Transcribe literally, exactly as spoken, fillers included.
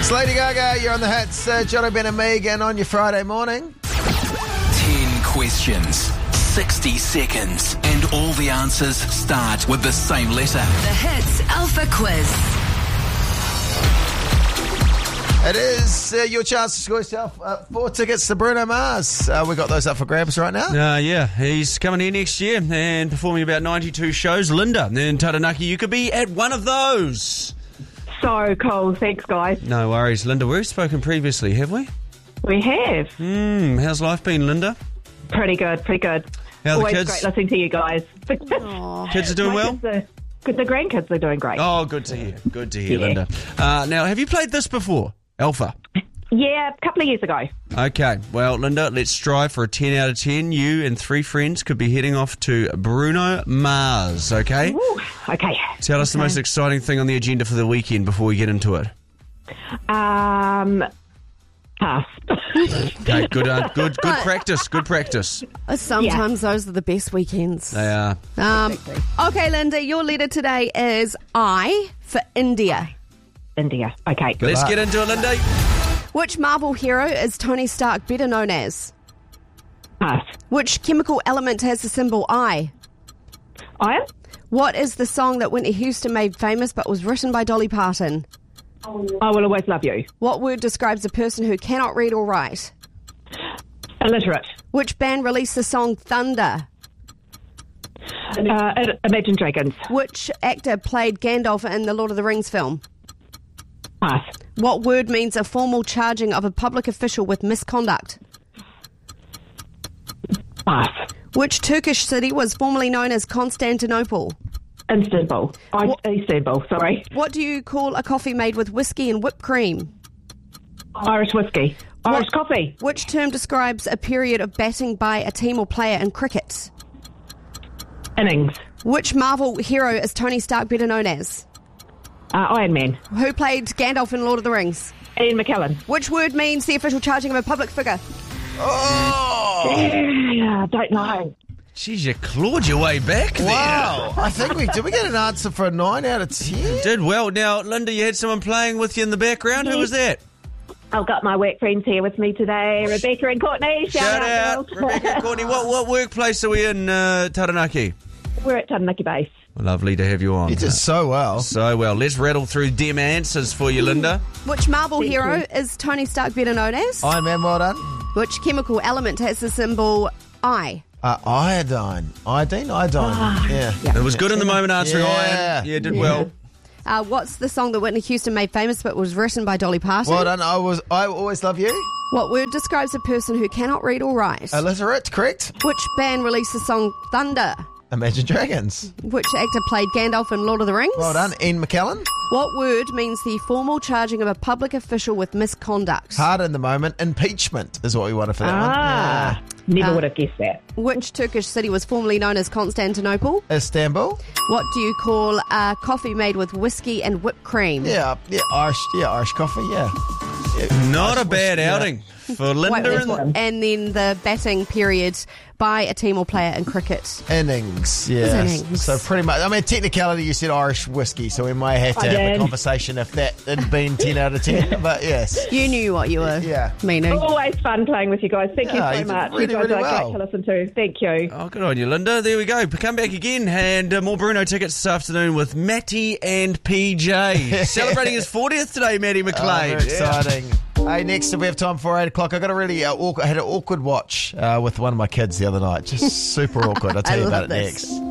It's Lady Gaga, you're on the hits. Uh, Johnny, Ben and Megan on your Friday morning. Ten questions, sixty seconds, and all the answers start with the same letter. The Hits Alpha Quiz. It is uh, your chance to score yourself uh, four tickets to Bruno Mars. Uh, we got those up for grabs right now. Uh, yeah, he's coming here next year and performing about ninety-two shows. Linda in Taranaki, you could be at one of those. So cool. Thanks, guys. No worries. Linda, we've spoken previously, have we? We have. Hmm, how's life been, Linda? Pretty good, pretty good. How are the Always kids? great listening to you guys. Kids are doing My well? kids are, good, the grandkids are doing great. Oh, good to hear. Good to hear, Yeah. Linda. Uh, now, have you played this before? Alpha. Yeah, a couple of years ago. Okay, well, Linda, let's strive for a ten out of ten. You and three friends could be heading off to Bruno Mars, okay? Ooh, okay. Tell us the most exciting thing on the agenda for the weekend before we get into it. Um, pass. Okay, good, uh, good, good practice, good practice. Sometimes those are the best weekends. They are. Um, okay, Linda, your letter today is I for India. India. Okay. Let's luck. get into it, Linda. Which Marvel hero is Tony Stark better known as? Pass. Which chemical element has the symbol I? Iron? What is the song that Whitney Houston made famous but was written by Dolly Parton? I will always love you. What word describes a person who cannot read or write? Illiterate. Which band released the song Thunder? Uh, Imagine Dragons. Which actor played Gandalf in the Lord of the Rings film? Pass. What word means a formal charging of a public official with misconduct? Pass. Which Turkish city was formerly known as Constantinople? Istanbul. I, What- Istanbul, sorry. What do you call a coffee made with whiskey and whipped cream? Irish whiskey. Irish What- coffee. Which term describes a period of batting by a team or player in cricket? Innings. Which Marvel hero is Tony Stark better known as? Uh, Iron Man. Who played Gandalf in Lord of the Rings? Ian McKellen. Which word means the official charging of a public figure? Yeah, don't know. Jeez, you clawed your way back there. Wow. I think we did. We get an answer for a nine out of ten. Did well. Now, Linda, you had someone playing with you in the background. Who was that? I've got my work friends here with me today, Rebecca and Courtney. Shout, Shout out, girls. Rebecca and Courtney. What, what workplace are we in, uh, Taranaki? We're at Taranaki Base. Lovely to have you on. You did so well. So well. Let's rattle through them answers for you, Linda. Which Marvel Thank hero you. is Tony Stark better known as? Iron Man, well done. Which chemical element has the symbol I? Uh, iodine. Iodine? Iodine. Yeah. It was good in the moment answering Yeah. iron. Yeah, did well. Uh, what's the song that Whitney Houston made famous but was written by Dolly Parton? Well done. I was. I always love you. What word describes a person who cannot read or write? Illiterate, correct? Which band released the song Thunder? Imagine Dragons. Which actor played Gandalf in Lord of the Rings? Well done. Ian McKellen. What word means the formal charging of a public official with misconduct? Hard in the moment. Impeachment is what we wanted for that Ah, one. never Uh, would have guessed that. Which Turkish city was formerly known as Constantinople? Yeah. Istanbul. What do you call a coffee made with whiskey and whipped cream? Yeah. Yeah. Irish. Yeah. Irish coffee. Yeah. Yeah. Not a Irish bad whiskey, yeah. outing for Linda. Wait, wait, and, and then the batting period by a team or player in cricket. Innings, yeah. Innings. So pretty much, I mean, technicality, you said Irish whiskey, so we might have to I have a did. conversation if that had been ten out of ten, but yes. You knew what you were Yeah. meaning. Always fun playing with you guys. Thank Yeah, you you so did much. really, you guys really are well. great to listen to. Thank you. Oh, good on you, Linda. There we go. Come back again and uh, more Bruno tickets this afternoon with Matty and P J. Celebrating his fortieth today, Matty Oh, McLean. very exciting. Hey, next we have time for eight o'clock. I got a really uh, awkward, I had an awkward watch uh, with one of my kids the other night. Just super awkward. I'll tell I you love about it this. next.